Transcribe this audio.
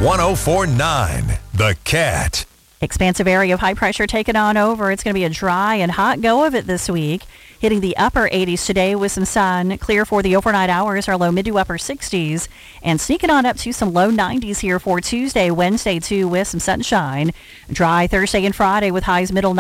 104.9 The Cat. Expansive area of high pressure taking on over. It's going to be a dry and hot go of it this week. Hitting the upper 80s today with some sun. Clear for the overnight hours, our low mid to upper 60s. And sneaking on up to some low 90s here for Tuesday, Wednesday too, with some sunshine. Dry Thursday and Friday with highs middle